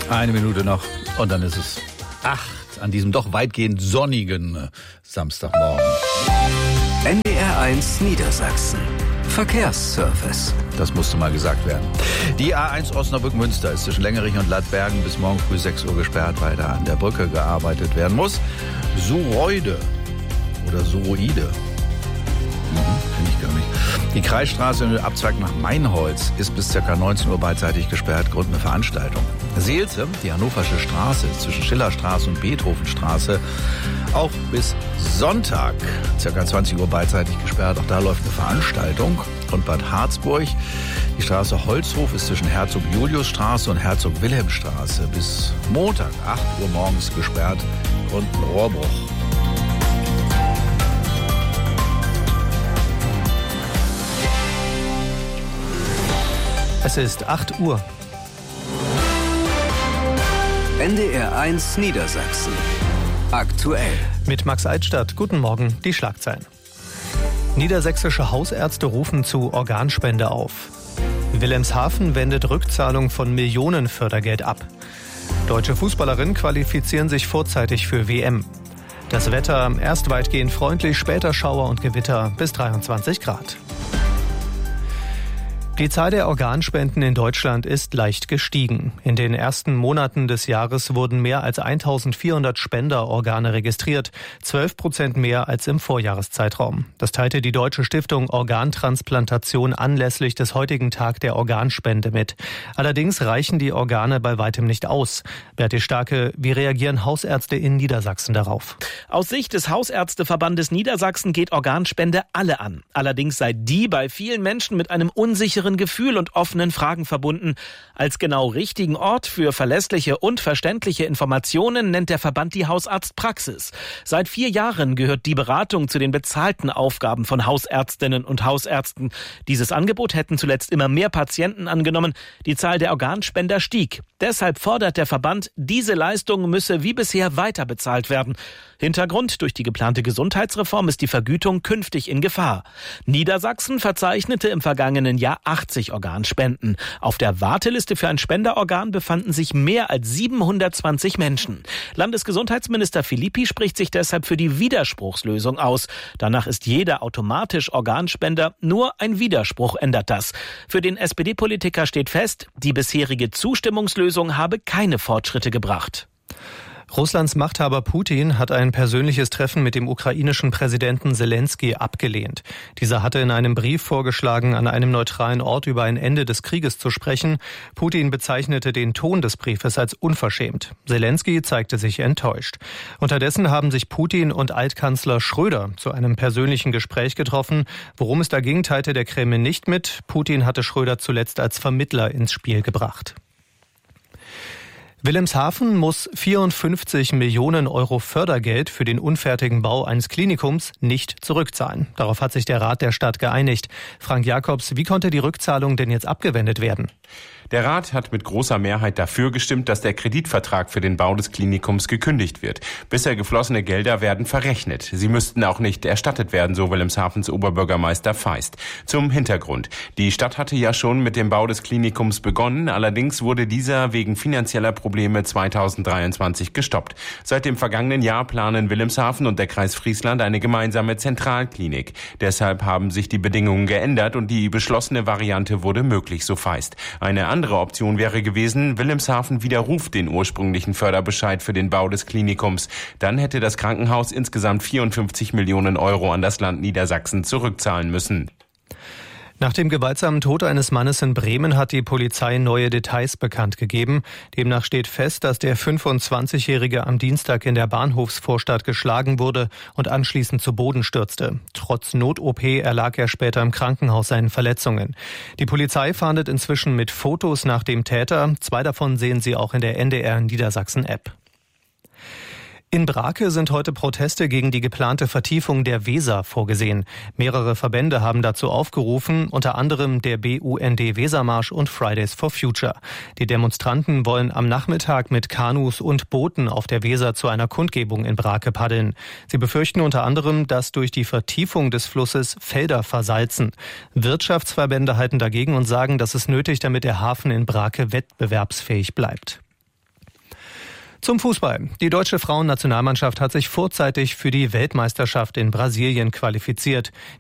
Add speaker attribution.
Speaker 1: Eine Minute noch und dann ist es 8 an diesem doch weitgehend sonnigen Samstagmorgen.
Speaker 2: NDR1 Niedersachsen. Verkehrsservice.
Speaker 1: Das musste mal gesagt werden. Die A1 Osnabrück-Münster ist zwischen Längerich und Ladbergen bis morgen früh 6 Uhr gesperrt, weil da an der Brücke gearbeitet werden muss. Suroide oder Suroide. Kenn ich gar nicht. Die Kreisstraße im Abzweig nach Mainholz ist bis ca. 19 Uhr beidseitig gesperrt, Grund eine Veranstaltung. Seelze, die Hannoversche Straße, ist zwischen Schillerstraße und Beethovenstraße auch bis Sonntag ca. 20 Uhr beidseitig gesperrt. Auch da läuft eine Veranstaltung. Und Bad Harzburg, die Straße Holzhof ist zwischen Herzog-Julius-Straße und Herzog-Wilhelm-Straße bis Montag 8 Uhr morgens gesperrt, Grund ein Rohrbruch.
Speaker 3: Es ist 8 Uhr.
Speaker 2: NDR1 Niedersachsen. Aktuell.
Speaker 3: Mit Max Eitstadt. Guten Morgen, die Schlagzeilen. Niedersächsische Hausärzte rufen zu Organspende auf. Wilhelmshaven wendet Rückzahlung von Millionen Fördergeld ab. Deutsche Fußballerinnen qualifizieren sich vorzeitig für WM. Das Wetter erst weitgehend freundlich, später Schauer und Gewitter bis 23 Grad. Die Zahl der Organspenden in Deutschland ist leicht gestiegen. In den ersten Monaten des Jahres wurden mehr als 1400 Spenderorgane registriert, 12% mehr als im Vorjahreszeitraum. Das teilte die Deutsche Stiftung Organtransplantation anlässlich des heutigen Tag der Organspende mit. Allerdings reichen die Organe bei weitem nicht aus. Berti Starke, wie reagieren Hausärzte in Niedersachsen darauf?
Speaker 4: Aus Sicht des Hausärzteverbandes Niedersachsen geht Organspende alle an. Allerdings sei die bei vielen Menschen mit einem unsicheren Gefühl und offenen Fragen verbunden. Als genau richtigen Ort für verlässliche und verständliche Informationen nennt der Verband die Hausarztpraxis. Seit 4 Jahren gehört die Beratung zu den bezahlten Aufgaben von Hausärztinnen und Hausärzten. Dieses Angebot hätten zuletzt immer mehr Patienten angenommen. Die Zahl der Organspender stieg. Deshalb fordert der Verband, diese Leistung müsse wie bisher weiter bezahlt werden. Hintergrund: durch die geplante Gesundheitsreform ist die Vergütung künftig in Gefahr. Niedersachsen verzeichnete im vergangenen Jahr 80 Organspenden. Auf der Warteliste für ein Spenderorgan befanden sich mehr als 720 Menschen. Landesgesundheitsminister Philippi spricht sich deshalb für die Widerspruchslösung aus. Danach ist jeder automatisch Organspender, nur ein Widerspruch ändert das. Für den SPD-Politiker steht fest, die bisherige Zustimmungslösung habe keine Fortschritte gebracht.
Speaker 3: Russlands Machthaber Putin hat ein persönliches Treffen mit dem ukrainischen Präsidenten Selenskyj abgelehnt. Dieser hatte in einem Brief vorgeschlagen, an einem neutralen Ort über ein Ende des Krieges zu sprechen. Putin bezeichnete den Ton des Briefes als unverschämt. Selenskyj zeigte sich enttäuscht. Unterdessen haben sich Putin und Altkanzler Schröder zu einem persönlichen Gespräch getroffen. Worum es da ging, teilte der Kreml nicht mit. Putin hatte Schröder zuletzt als Vermittler ins Spiel gebracht. Wilhelmshaven muss 54 Millionen Euro Fördergeld für den unfertigen Bau eines Klinikums nicht zurückzahlen. Darauf hat sich der Rat der Stadt geeinigt. Frank Jakobs, wie konnte die Rückzahlung denn jetzt abgewendet werden?
Speaker 5: Der Rat hat mit großer Mehrheit dafür gestimmt, dass der Kreditvertrag für den Bau des Klinikums gekündigt wird. Bisher geflossene Gelder werden verrechnet. Sie müssten auch nicht erstattet werden, so Wilhelmshavens Oberbürgermeister Feist. Zum Hintergrund: Die Stadt hatte ja schon mit dem Bau des Klinikums begonnen, allerdings wurde dieser wegen finanzieller Probleme 2023 gestoppt. Seit dem vergangenen Jahr planen Wilhelmshaven und der Kreis Friesland eine gemeinsame Zentralklinik. Deshalb haben sich die Bedingungen geändert und die beschlossene Variante wurde möglich, so Feist. Eine andere Option wäre gewesen, Wilhelmshaven widerruft den ursprünglichen Förderbescheid für den Bau des Klinikums. Dann hätte das Krankenhaus insgesamt 54 Millionen Euro an das Land Niedersachsen zurückzahlen müssen.
Speaker 3: Nach dem gewaltsamen Tod eines Mannes in Bremen hat die Polizei neue Details bekannt gegeben. Demnach steht fest, dass der 25-Jährige am Dienstag in der Bahnhofsvorstadt geschlagen wurde und anschließend zu Boden stürzte. Trotz Not-OP erlag er später im Krankenhaus seinen Verletzungen. Die Polizei fahndet inzwischen mit Fotos nach dem Täter. 2 davon sehen Sie auch in der NDR Niedersachsen-App. In Brake sind heute Proteste gegen die geplante Vertiefung der Weser vorgesehen. Mehrere Verbände haben dazu aufgerufen, unter anderem der BUND Wesermarsch und Fridays for Future. Die Demonstranten wollen am Nachmittag mit Kanus und Booten auf der Weser zu einer Kundgebung in Brake paddeln. Sie befürchten unter anderem, dass durch die Vertiefung des Flusses Felder versalzen. Wirtschaftsverbände halten dagegen und sagen, das ist nötig, damit der Hafen in Brake wettbewerbsfähig bleibt. Zum Fußball. Die deutsche Frauennationalmannschaft hat sich vorzeitig für die Weltmeisterschaft in Brasilien qualifiziert.